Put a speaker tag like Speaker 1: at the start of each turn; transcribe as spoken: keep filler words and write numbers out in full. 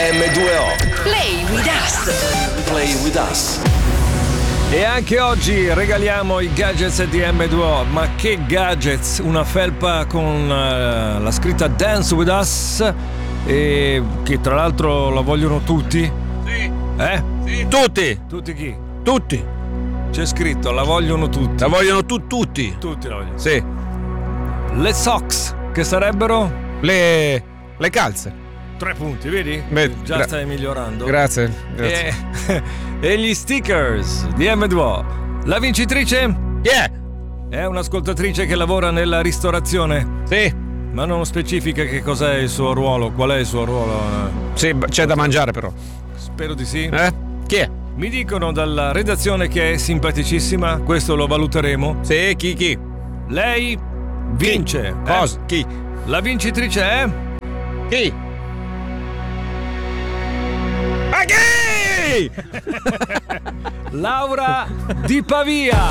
Speaker 1: emme due o.
Speaker 2: Play with us.
Speaker 1: Play with us.
Speaker 3: E anche oggi regaliamo i gadgets di emme due o. Ma che gadgets? Una felpa con uh, la scritta Dance with Us, e che tra l'altro la vogliono tutti.
Speaker 4: Sì.
Speaker 3: Eh?
Speaker 4: Sì. Tutti.
Speaker 3: Tutti chi?
Speaker 4: Tutti.
Speaker 3: C'è scritto, la vogliono tutti.
Speaker 4: La vogliono tu, tutti.
Speaker 3: Tutti la vogliono.
Speaker 4: Sì.
Speaker 3: Le socks, che sarebbero?
Speaker 4: Le, le calze.
Speaker 3: Tre punti, vedi?
Speaker 4: Beh,
Speaker 3: Già
Speaker 4: gra-
Speaker 3: stai migliorando.
Speaker 4: Grazie. grazie.
Speaker 3: E, e gli stickers di emme due o. La vincitrice?
Speaker 4: Yeah.
Speaker 3: È un'ascoltatrice che lavora nella ristorazione.
Speaker 4: Sì.
Speaker 3: Ma non specifica che cos'è il suo ruolo. Qual è il suo ruolo?
Speaker 4: Sì, c'è da mangiare però.
Speaker 3: Spero di sì.
Speaker 4: Eh? Chi è?
Speaker 3: Mi dicono dalla redazione che è simpaticissima. Questo lo valuteremo.
Speaker 4: Sì, chi, chi?
Speaker 3: Lei vince.
Speaker 4: Chi? Cosa?
Speaker 3: Eh?
Speaker 4: Chi?
Speaker 3: La vincitrice è?
Speaker 4: Chi? A chi?
Speaker 3: Laura Di Pavia.